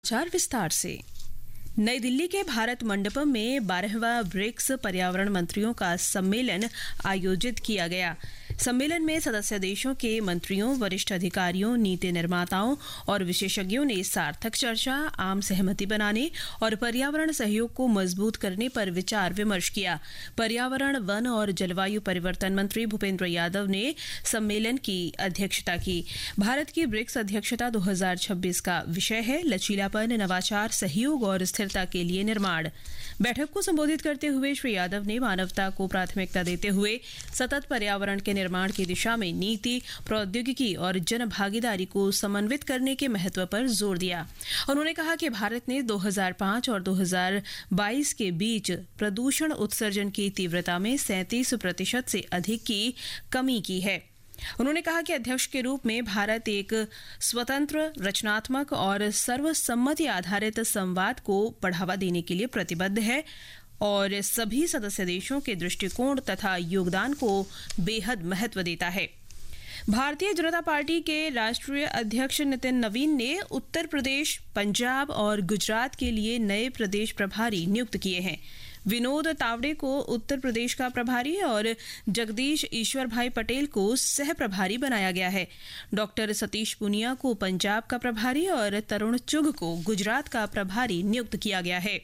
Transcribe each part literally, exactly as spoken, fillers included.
चार विस्तार से। नई दिल्ली के भारत मंडपम में बारहवां ब्रिक्स पर्यावरण मंत्रियों का सम्मेलन आयोजित किया गया। सम्मेलन में सदस्य देशों के मंत्रियों, वरिष्ठ अधिकारियों, नीति निर्माताओं और विशेषज्ञों ने सार्थक चर्चा, आम सहमति बनाने और पर्यावरण सहयोग को मजबूत करने पर विचार विमर्श किया। पर्यावरण, वन और जलवायु परिवर्तन मंत्री भूपेंद्र यादव ने सम्मेलन की अध्यक्षता की। भारत की ब्रिक्स अध्यक्षता दो हज़ार छब्बीस का विषय है लचीलापन, नवाचार, सहयोग और स्थिरता के लिए निर्माण। बैठक को संबोधित करते हुए श्री यादव ने मानवता को प्राथमिकता देते हुए सतत पर्यावरण के निर्माण की दिशा में नीति, प्रौद्योगिकी और जन भागीदारी को समन्वित करने के महत्व पर जोर दिया। उन्होंने कहा कि भारत ने दो हज़ार पाँच और दो हज़ार बाईस के बीच प्रदूषण उत्सर्जन की तीव्रता में सैंतीस प्रतिशत से अधिक की कमी की है। उन्होंने कहा कि अध्यक्ष के रूप में भारत एक स्वतंत्र, रचनात्मक और सर्वसम्मति आधारित संवाद को बढ़ावा देने के लिए प्रतिबद्ध है और सभी सदस्य देशों के दृष्टिकोण तथा योगदान को बेहद महत्व देता है। भारतीय जनता पार्टी के राष्ट्रीय अध्यक्ष नितिन नवीन ने उत्तर प्रदेश, पंजाब और गुजरात के लिए नए प्रदेश प्रभारी नियुक्त किए हैं। विनोद तावड़े को उत्तर प्रदेश का प्रभारी और जगदीश ईश्वर भाई पटेल को सह प्रभारी बनाया गया है। डॉक्टर सतीश पुनिया को पंजाब का प्रभारी और तरुण चुघ को गुजरात का प्रभारी नियुक्त किया गया है।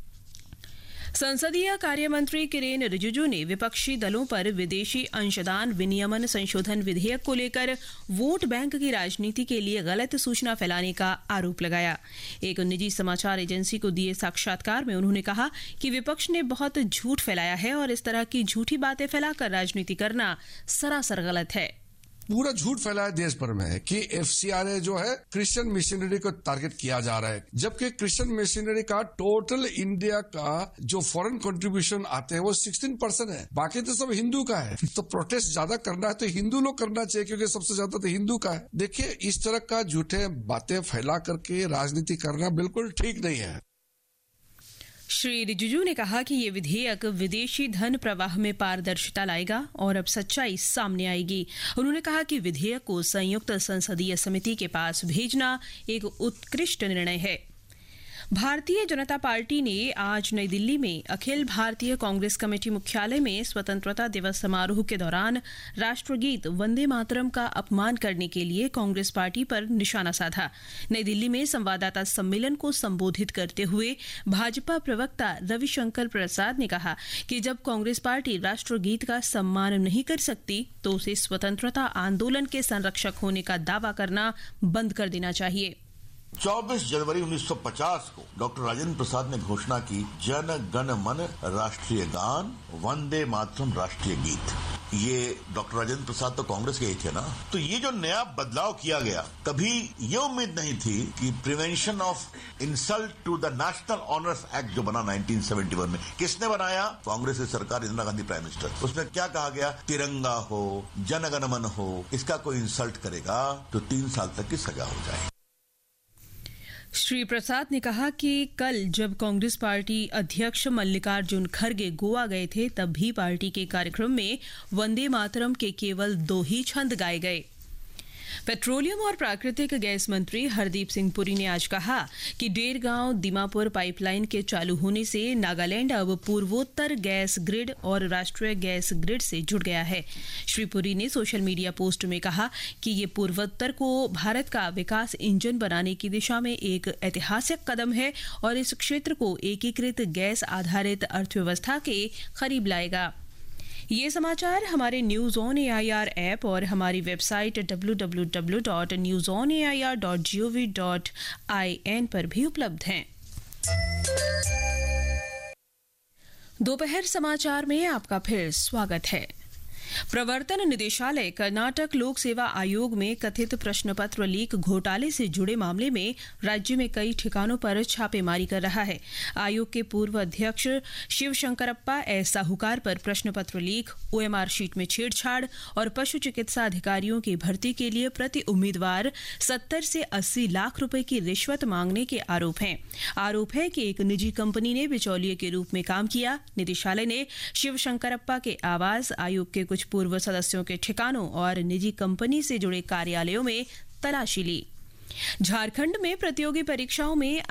संसदीय कार्य मंत्री किरेन रिजिजू ने विपक्षी दलों पर विदेशी अंशदान विनियमन संशोधन विधेयक को लेकर वोट बैंक की राजनीति के लिए गलत सूचना फैलाने का आरोप लगाया। एक निजी समाचार एजेंसी को दिए साक्षात्कार में उन्होंने कहा कि विपक्ष ने बहुत झूठ फैलाया है और इस तरह की झूठी बातें फैलाकर राजनीति करना सरासर गलत है। पूरा झूठ फैलाया देश भर में है कि एफसीआरए जो है क्रिश्चियन मिशनरी को टारगेट किया जा रहा है, जबकि क्रिश्चियन मिशनरी का टोटल इंडिया का जो फॉरेन कंट्रीब्यूशन आते हैं वो सोलह परसेंट है, बाकी तो सब हिंदू का है। तो प्रोटेस्ट ज्यादा करना है तो हिंदू लोग करना चाहिए क्योंकि सबसे ज्यादा तो हिंदू का है। देखिए, इस तरह का झूठे बातें फैला करके राजनीति करना बिल्कुल ठीक नहीं है। श्री रिजिजू ने कहा कि ये विधेयक विदेशी धन प्रवाह में पारदर्शिता लाएगा और अब सच्चाई सामने आएगी। उन्होंने कहा कि विधेयक को संयुक्त संसदीय समिति के पास भेजना एक उत्कृष्ट निर्णय है। भारतीय जनता पार्टी ने आज नई दिल्ली में अखिल भारतीय कांग्रेस कमेटी मुख्यालय में स्वतंत्रता दिवस समारोह के दौरान राष्ट्रगीत वंदे मातरम का अपमान करने के लिए कांग्रेस पार्टी पर निशाना साधा। नई दिल्ली में संवाददाता सम्मेलन को संबोधित करते हुए भाजपा प्रवक्ता रविशंकर प्रसाद ने कहा कि जब कांग्रेस पार्टी राष्ट्रगीत का सम्मान नहीं कर सकती तो उसे स्वतंत्रता आंदोलन के संरक्षक होने का दावा करना बंद कर देना चाहिए। चौबीस जनवरी उन्नीस सौ पचास को डॉक्टर राजेंद्र प्रसाद ने घोषणा की, जन गण मन राष्ट्रीय गान, वंदे मातरम राष्ट्रीय गीत। ये डॉक्टर राजेंद्र प्रसाद तो कांग्रेस के ही थे ना। तो ये जो नया बदलाव किया गया, कभी ये उम्मीद नहीं थी कि prevention of insult to the national honours act जो बना उन्नीस सौ इकहत्तर में, किसने बनाया? कांग्रेस की सरकार, इंदिरा गांधी प्राइम मिनिस्टर। उसमें क्या कहा गया? तिरंगा हो, जन गण मन हो, इसका कोई इंसल्ट करेगा तो तीन साल तक की सजा हो जाए। श्री प्रसाद ने कहा कि कल जब कांग्रेस पार्टी अध्यक्ष मल्लिकार्जुन खड़गे गोवा गए थे तब भी पार्टी के कार्यक्रम में वंदे मातरम के केवल दो ही छंद गाए गए। पेट्रोलियम और प्राकृतिक गैस मंत्री हरदीप सिंह पुरी ने आज कहा कि डेरगांव दीमापुर पाइपलाइन के चालू होने से नागालैंड अब पूर्वोत्तर गैस ग्रिड और राष्ट्रीय गैस ग्रिड से जुड़ गया है। श्री पुरी ने सोशल मीडिया पोस्ट में कहा कि ये पूर्वोत्तर को भारत का विकास इंजन बनाने की दिशा में एक ऐतिहासिक कदम है और इस क्षेत्र को एकीकृत गैस आधारित अर्थव्यवस्था के करीब लाएगा। ये समाचार हमारे न्यूज ऑन एआईआर ऐप और हमारी website W W W dot news on A I R dot G O V dot I N पर भी उपलब्ध हैं। दोपहर समाचार में आपका फिर स्वागत है। प्रवर्तन निदेशालय कर्नाटक लोक सेवा आयोग में कथित प्रश्न पत्र लीक घोटाले से जुड़े मामले में राज्य में कई ठिकानों पर छापेमारी कर रहा है। आयोग के पूर्व अध्यक्ष शिव शंकरप्पा एस साहूकार पर प्रश्न पत्र लीक, ओएमआर शीट में छेड़छाड़ और पशु चिकित्सा अधिकारियों की भर्ती के लिए प्रति उम्मीदवार सत्तर से अस्सी लाख रुपए की रिश्वत मांगने के आरोप हैं। आरोप है कि एक निजी कंपनी ने बिचौलिए के रूप में काम किया। निदेशालय ने शिव शंकरप्पा के आवास, आयोग के कुछ पूर्व सदस्यों के ठिकानों और निजी कंपनी से जुड़े कार्यालयों में तलाशी ली। झारखंड में प्रतियोगी परीक्षाओं में